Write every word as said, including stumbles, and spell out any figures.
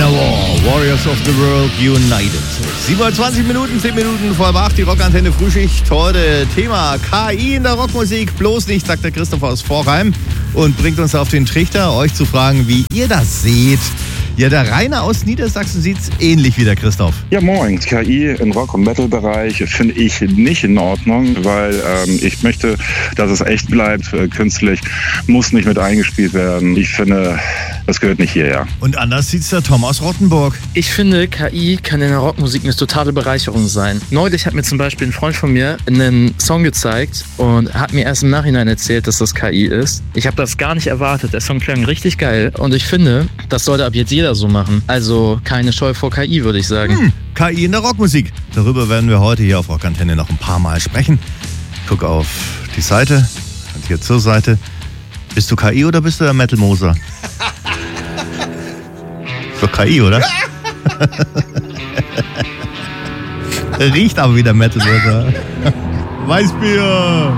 Manowar, Warriors of the World United. siebenundzwanzig Minuten, zehn Minuten vor acht, die Rockantenne Frühschicht. Heute Thema K I in der Rockmusik. Bloß nicht, sagt der Christoph aus Vorheim und bringt uns auf den Trichter, euch zu fragen, wie ihr das seht. Ja, der Rainer aus Niedersachsen sieht's ähnlich wie der Christoph. Ja, moin. K I im Rock- und Metal-Bereich finde ich nicht in Ordnung, weil ähm, ich möchte, dass es echt bleibt. Äh, künstlich muss nicht mit eingespielt werden. Ich finde, das gehört nicht hierher. Und anders sieht's der Tom aus Rottenburg. Ich finde, K I kann in der Rockmusik eine totale Bereicherung sein. Neulich hat mir zum Beispiel ein Freund von mir einen Song gezeigt und hat mir erst im Nachhinein erzählt, dass das K I ist. Ich habe das gar nicht erwartet. Der Song klang richtig geil und ich finde, das sollte ab jetzt jeder so machen. Also keine Scheu vor K I, würde ich sagen. Hm, K I in der Rockmusik. Darüber werden wir heute hier auf Rockantenne noch ein paar Mal sprechen. Guck auf die Seite und hier zur Seite. Bist du K I oder bist du der Metal Moser? Doch K I, oder? Riecht aber wie der Metal Moser. Weißbier!